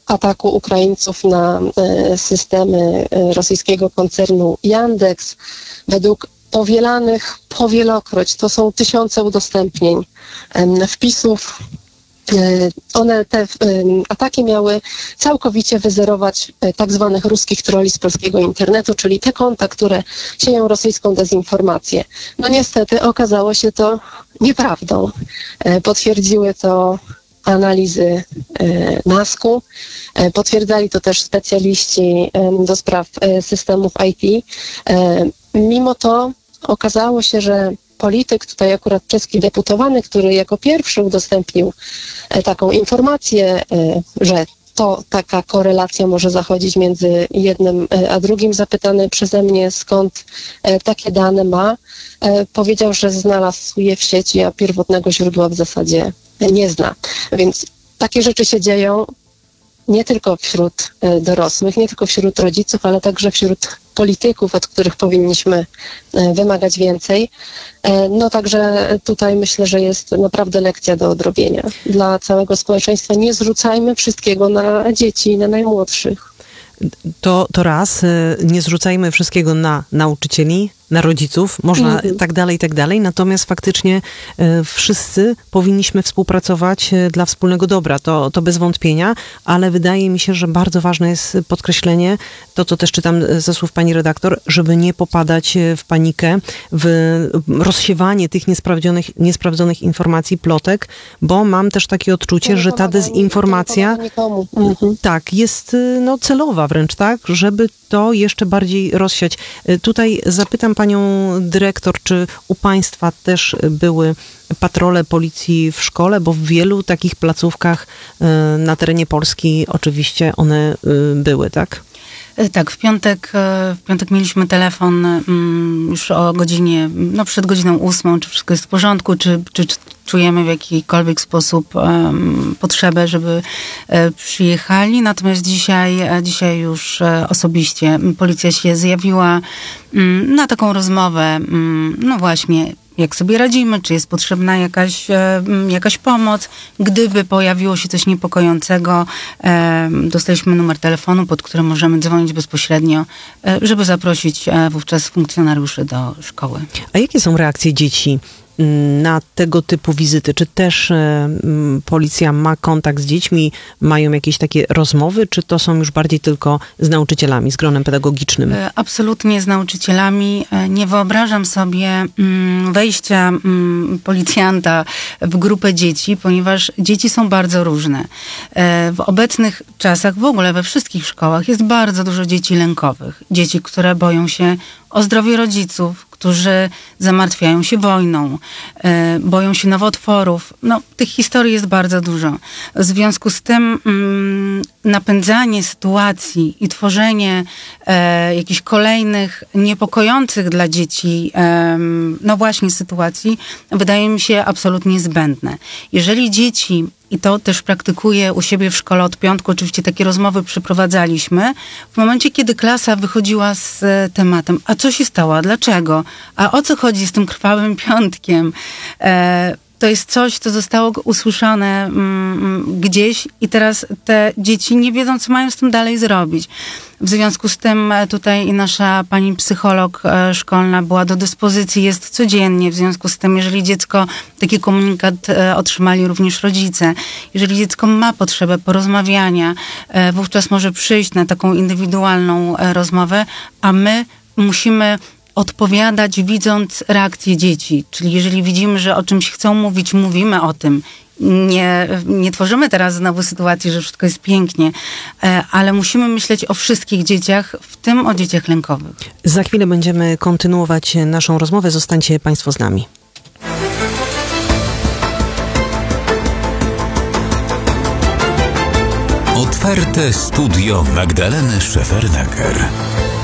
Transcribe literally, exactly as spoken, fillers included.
ataku Ukraińców na systemy rosyjskiego koncernu Yandex. Według powielanych powielokroć, to są tysiące udostępnień, wpisów. One, te ataki miały całkowicie wyzerować tak zwanych ruskich trolli z polskiego internetu, czyli te konta, które sieją rosyjską dezinformację. No niestety okazało się to nieprawdą. Potwierdziły to analizy nasku, potwierdzali to też specjaliści do spraw systemów I T. Mimo to okazało się, że polityk, tutaj akurat czeski deputowany, który jako pierwszy udostępnił taką informację, że to taka korelacja może zachodzić między jednym a drugim, zapytany przeze mnie, skąd takie dane ma, powiedział, że znalazł je w sieci, a pierwotnego źródła w zasadzie nie zna. Więc takie rzeczy się dzieją nie tylko wśród dorosłych, nie tylko wśród rodziców, ale także wśród polityków, od których powinniśmy wymagać więcej. No także tutaj myślę, że jest naprawdę lekcja do odrobienia dla całego społeczeństwa. Nie zrzucajmy wszystkiego na dzieci i na najmłodszych. To, to raz, nie zrzucajmy wszystkiego na nauczycieli, na rodziców, można mm. tak dalej, tak dalej. Natomiast faktycznie e, wszyscy powinniśmy współpracować e, dla wspólnego dobra. To, to bez wątpienia, ale wydaje mi się, że bardzo ważne jest podkreślenie, to co też czytam ze słów pani redaktor, żeby nie popadać w panikę, w rozsiewanie tych niesprawdzonych, niesprawdzonych informacji, plotek, bo mam też takie odczucie, że ta dezinformacja mm. tak, jest no, celowa wręcz, tak, żeby to jeszcze bardziej rozsiać. Tutaj zapytam panią dyrektor, czy u państwa też były patrole policji w szkole, bo w wielu takich placówkach na terenie Polski oczywiście one były, tak? Tak, w piątek, w piątek mieliśmy telefon już o godzinie, no przed godziną ósmą, czy wszystko jest w porządku, czy, czy, czy czujemy w jakikolwiek sposób um, potrzebę, żeby e, przyjechali. Natomiast dzisiaj, dzisiaj już e, osobiście policja się zjawiła um, na taką rozmowę, um, no właśnie, jak sobie radzimy, czy jest potrzebna jakaś, e, jakaś pomoc. Gdyby pojawiło się coś niepokojącego, e, dostaliśmy numer telefonu, pod którym możemy dzwonić bezpośrednio, e, żeby zaprosić e, wówczas funkcjonariuszy do szkoły. A jakie są reakcje dzieci na tego typu wizyty? Czy też e, policja ma kontakt z dziećmi, mają jakieś takie rozmowy, czy to są już bardziej tylko z nauczycielami, z gronem pedagogicznym? E, absolutnie z nauczycielami. E, nie wyobrażam sobie mm, wejścia mm, policjanta w grupę dzieci, ponieważ dzieci są bardzo różne. E, w obecnych czasach, w ogóle we wszystkich szkołach jest bardzo dużo dzieci lękowych. Dzieci, które boją się o zdrowie rodziców, którzy zamartwiają się wojną, e, boją się nowotworów. No, tych historii jest bardzo dużo. W związku z tym mm, napędzanie sytuacji i tworzenie e, jakichś kolejnych niepokojących dla dzieci e, no właśnie sytuacji wydaje mi się absolutnie zbędne. Jeżeli dzieci, i to też praktykuję u siebie w szkole od piątku, oczywiście takie rozmowy przeprowadzaliśmy, w momencie, kiedy klasa wychodziła z tematem, a co się stało, a dlaczego, a o co chodzi z tym krwawym piątkiem, e, to jest coś, co zostało usłyszane mm, gdzieś i teraz te dzieci nie wiedzą, co mają z tym dalej zrobić. W związku z tym tutaj nasza pani psycholog e, szkolna była do dyspozycji, jest codziennie. W związku z tym, jeżeli dziecko, taki komunikat e, otrzymali również rodzice, jeżeli dziecko ma potrzebę porozmawiania, e, wówczas może przyjść na taką indywidualną e, rozmowę, a my musimy odpowiadać, widząc reakcję dzieci. Czyli jeżeli widzimy, że o czymś chcą mówić, mówimy o tym. Nie, nie tworzymy teraz znowu sytuacji, że wszystko jest pięknie, ale musimy myśleć o wszystkich dzieciach, w tym o dzieciach lękowych. Za chwilę będziemy kontynuować naszą rozmowę. Zostańcie państwo z nami. Otwarte studio Magdaleny Szefernaker.